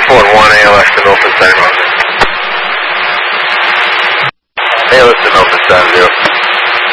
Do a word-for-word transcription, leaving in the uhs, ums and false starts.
four and one, A L S to Norfolk, San Jose. A L S to Norfolk, San Jose.